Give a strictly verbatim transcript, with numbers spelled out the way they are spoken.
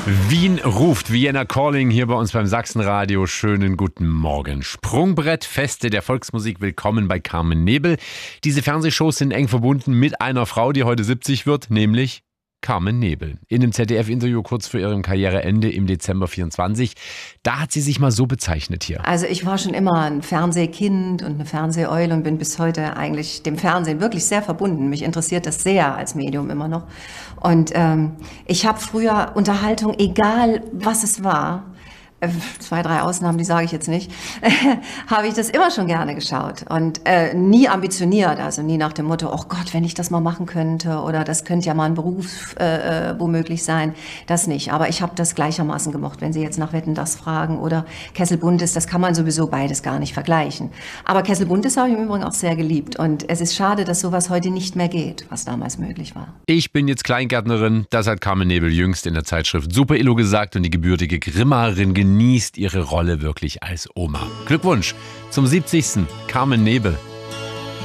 Wien ruft, Vienna Calling hier bei uns beim Sachsenradio. Schönen guten Morgen. Sprungbrettfeste der Volksmusik, willkommen bei Carmen Nebel. Diese Fernsehshows sind eng verbunden mit einer Frau, die heute siebzig wird, nämlich Carmen Nebel. In einem Z D F-Interview kurz vor ihrem Karriereende im Dezember vierundzwanzig, da hat sie sich mal so bezeichnet hier. Also ich war schon immer ein Fernsehkind und eine Fernseheule und bin bis heute eigentlich dem Fernsehen wirklich sehr verbunden. Mich interessiert das sehr als Medium immer noch. Und ähm, ich habe früher Unterhaltung, egal was es war, zwei, drei Ausnahmen, die sage ich jetzt nicht, habe ich das immer schon gerne geschaut und äh, nie ambitioniert, also nie nach dem Motto, oh Gott, wenn ich das mal machen könnte oder das könnte ja mal ein Beruf äh, womöglich sein, das nicht. Aber ich habe das gleichermaßen gemocht, wenn Sie jetzt nach Wetten, das fragen oder Kessel Buntes, das kann man sowieso beides gar nicht vergleichen. Aber Kessel Buntes habe ich im Übrigen auch sehr geliebt und es ist schade, dass sowas heute nicht mehr geht, was damals möglich war. Ich bin jetzt Kleingärtnerin, das hat Carmen Nebel jüngst in der Zeitschrift Super Illo gesagt und die gebürtige Grimmarin genießt ihre Rolle wirklich als Oma. Glückwunsch zum siebzigsten Carmen Nebel.